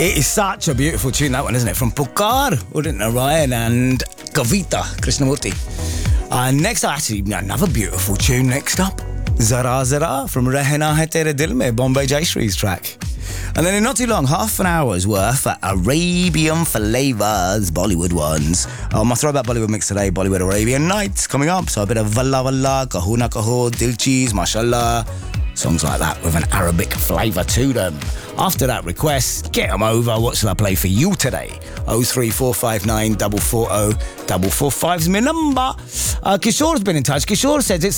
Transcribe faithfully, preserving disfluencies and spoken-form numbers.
It is such a beautiful tune, that one, isn't it? From Pukar, Udit Narayan and Kavita Krishnamurti. Uh, next, actually, another beautiful tune next up. Zara Zara from Rehna Hai Tere Dil Mein, Bombay Jayashree's track. And then in not too long, half an hour's worth of Arabian flavors, Bollywood ones. Uh, my throwback Bollywood mix today, Bollywood Arabian Nights coming up. So a bit of Valla Valla, Kaho Na Kaho, Dil Cheese, Mashallah. Songs like that with an Arabic flavour to them. After that request, get them over. What shall I play for you today? oh three four five nine four four zero four four five is my number. Uh, Kishore's been in touch. Kishore says it's